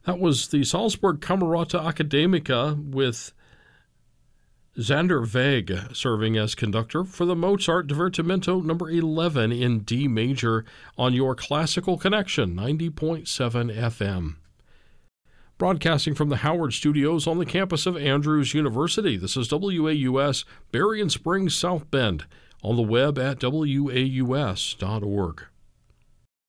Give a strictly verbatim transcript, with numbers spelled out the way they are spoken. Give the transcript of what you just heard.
That was the Salzburg Camerata Academica with Xander Weg serving as conductor for the Mozart Divertimento number eleven in D major on your Classical Connection, ninety point seven F M. Broadcasting from the Howard Studios on the campus of Andrews University, this is W A U S, Berrien Springs, South Bend, on the web at W A U S dot org.